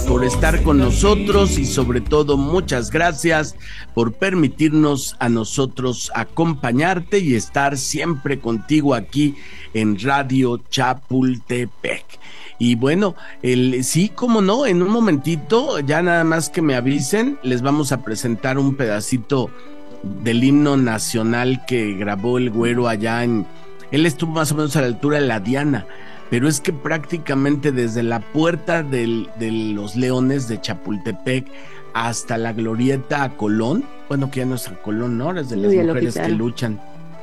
por estar con nosotros y sobre todo muchas gracias por permitirnos a nosotros acompañarte y estar siempre contigo aquí en Radio Chapultepec. Y bueno, sí, cómo no, en un momentito, ya nada más que me avisen, les vamos a presentar un pedacito del himno nacional que grabó el Güero allá en... Él estuvo más o menos a la altura de la Diana, pero es que prácticamente desde la puerta de los Leones de Chapultepec hasta la glorieta a Colón, bueno, que ya no es a Colón, ¿no? Es de las mujeres que luchan,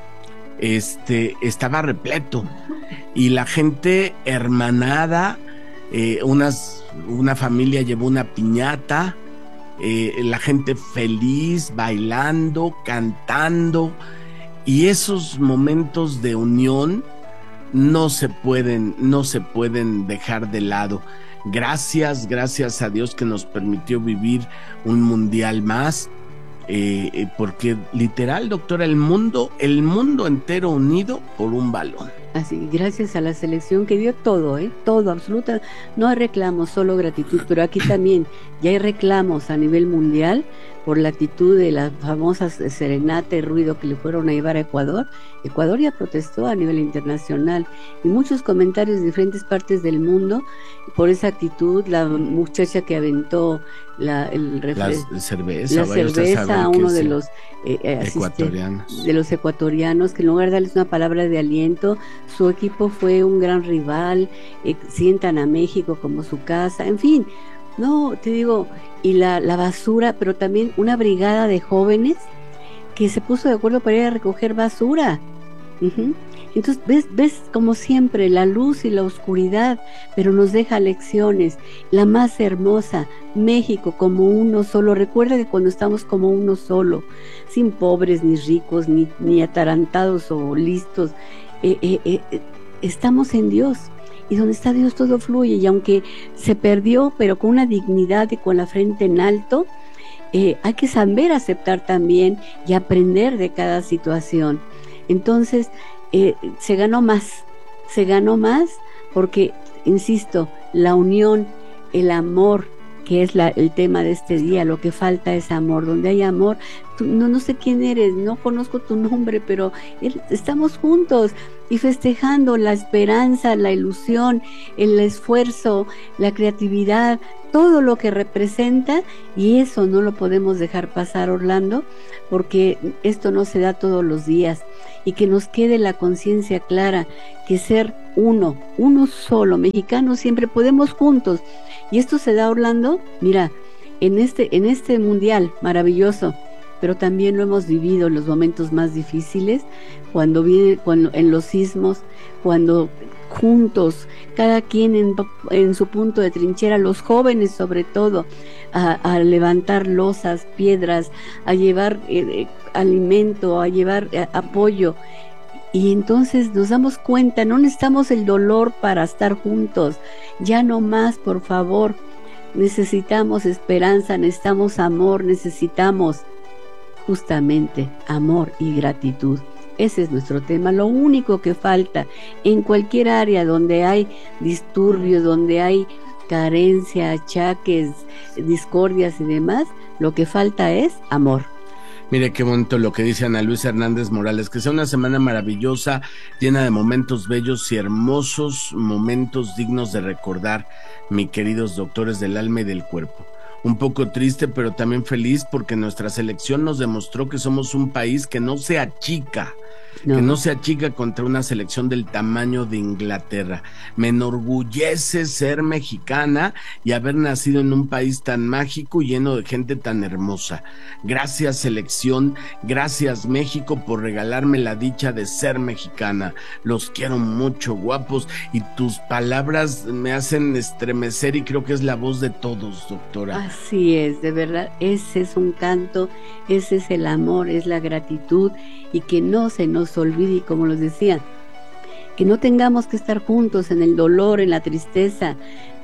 estaba repleto, y la gente hermanada, una familia llevó una piñata, la gente feliz, bailando, cantando, y esos momentos de unión no se pueden dejar de lado. Gracias a Dios que nos permitió vivir un mundial más, porque literal, doctora, el mundo entero unido por un balón. Así, gracias a la selección que dio todo, todo, absoluta. No hay reclamos, solo gratitud, pero aquí también ya hay reclamos a nivel mundial por la actitud de las famosas serenata y ruido que le fueron a llevar a Ecuador. Ecuador ya protestó a nivel internacional y muchos comentarios de diferentes partes del mundo por esa actitud. La muchacha que aventó la cerveza a uno de los ecuatorianos. De los ecuatorianos, que en lugar de darles una palabra de aliento, su equipo fue un gran rival, sientan a México como su casa, en fin, no, te digo, y la basura, pero también una brigada de jóvenes que se puso de acuerdo para ir a recoger basura. Entonces ves como siempre la luz y la oscuridad, pero nos deja lecciones. La más hermosa, México como uno solo. Recuerda que cuando estamos como uno solo, sin pobres ni ricos ni atarantados o listos, estamos en Dios, y donde está Dios todo fluye, y aunque se perdió, pero con una dignidad y con la frente en alto, hay que saber aceptar también y aprender de cada situación. Entonces se ganó más porque, insisto, la unión, el amor, que es el tema de este día. Lo que falta es amor. Donde hay amor, no sé quién eres, no conozco tu nombre, pero estamos juntos y festejando la esperanza, la ilusión, el esfuerzo, la creatividad, todo lo que representa, y eso no lo podemos dejar pasar, Orlando, porque esto no se da todos los días, y que nos quede la conciencia clara que ser uno solo, mexicanos, siempre podemos juntos. Y esto se da, Orlando, mira, en este mundial maravilloso, pero también lo hemos vivido en los momentos más difíciles, cuando en los sismos, cuando juntos, cada quien en su punto de trinchera, los jóvenes sobre todo, a levantar losas, piedras, a llevar alimento, a llevar apoyo. Y entonces nos damos cuenta, no necesitamos el dolor para estar juntos, ya no más, por favor. Necesitamos esperanza, necesitamos amor, necesitamos justamente amor y gratitud. Ese es nuestro tema. Lo único que falta en cualquier área donde hay disturbios, donde hay carencia, achaques, discordias y demás, lo que falta es amor. Mire qué bonito lo que dice Ana Luisa Hernández Morales, que sea una semana maravillosa, llena de momentos bellos y hermosos, momentos dignos de recordar, mis queridos doctores del alma y del cuerpo. Un poco triste, pero también feliz, porque nuestra selección nos demostró que somos un país que no se achica, que no se achica contra una selección del tamaño de Inglaterra. Me enorgullece ser mexicana y haber nacido en un país tan mágico y lleno de gente tan hermosa. Gracias, selección, gracias, México, por regalarme la dicha de ser mexicana. Los quiero mucho, guapos, y tus palabras me hacen estremecer, y creo que es la voz de todos, doctora. Así es, de verdad, ese es un canto, ese es el amor, es la gratitud, y que no se nos olvide, y como los decía, que no tengamos que estar juntos en el dolor, en la tristeza,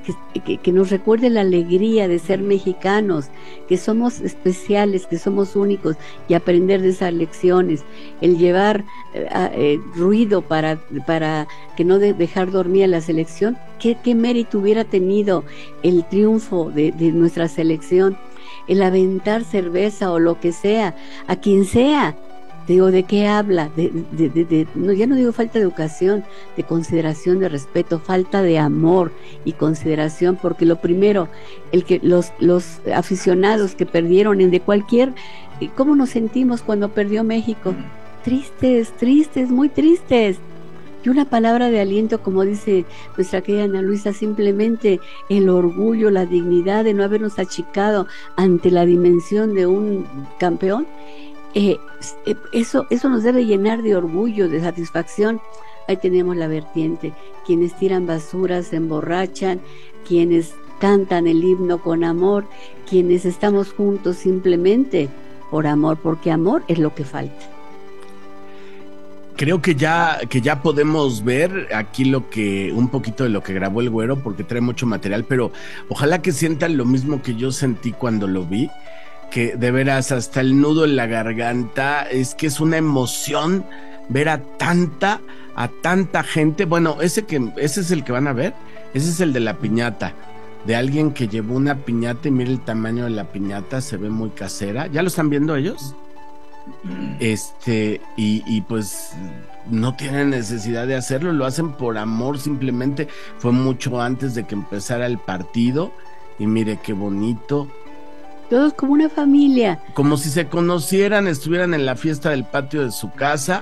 que nos recuerde la alegría de ser mexicanos, que somos especiales, que somos únicos, y aprender de esas lecciones, el llevar ruido para que no dejar dormir a la selección. ¿Qué mérito hubiera tenido el triunfo de nuestra selección? El aventar cerveza o lo que sea, a quien sea. Digo, ¿de qué habla? No, ya no digo falta de educación, de consideración, de respeto, falta de amor y consideración, porque lo primero, los aficionados que perdieron de cualquier, ¿cómo nos sentimos cuando perdió México? Tristes, muy tristes. Y una palabra de aliento, como dice nuestra querida Ana Luisa, simplemente el orgullo, la dignidad de no habernos achicado ante la dimensión de un campeón. Eso nos debe llenar de orgullo, de satisfacción. Ahí tenemos la vertiente, quienes tiran basura, se emborrachan, quienes cantan el himno con amor, quienes estamos juntos simplemente por amor, porque amor es lo que falta. Creo que ya podemos ver aquí un poquito de lo que grabó el Güero, porque trae mucho material, pero ojalá que sientan lo mismo que yo sentí cuando lo vi, que de veras hasta el nudo en la garganta, es que es una emoción ver a tanta gente. Bueno, ese es el que van a ver, ese es el de la piñata, de alguien que llevó una piñata, y mire el tamaño de la piñata, se ve muy casera. ¿Ya lo están viendo ellos? Y pues no tienen necesidad de hacerlo, lo hacen por amor, simplemente. Fue mucho antes de que empezara el partido, y mire qué bonito. Todos como una familia. Como si se conocieran, estuvieran en la fiesta del patio de su casa.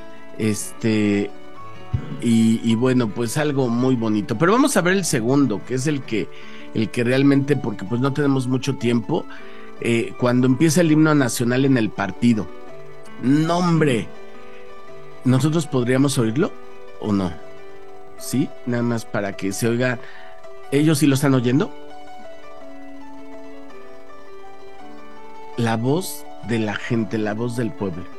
Y bueno, pues algo muy bonito. Pero vamos a ver el segundo, que es el que realmente, porque pues no tenemos mucho tiempo, cuando empieza el himno nacional en el partido. ¡No, hombre! ¿Nosotros podríamos oírlo o no? ¿Sí? Nada más para que se oiga. ¿Ellos sí lo están oyendo? La voz de la gente, la voz del pueblo.